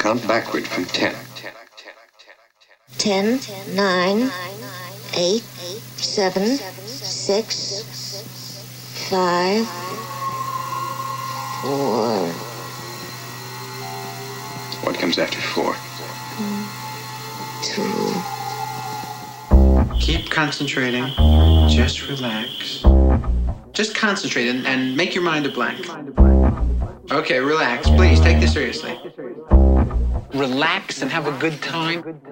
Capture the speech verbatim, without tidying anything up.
Count backward from ten. Ten, nine, eight, seven, six, five, four. What comes after four? Two. Keep concentrating. Just relax. Just concentrate and, and make your mind a blank. Okay, relax. Please, take this seriously. Relax and have a good time.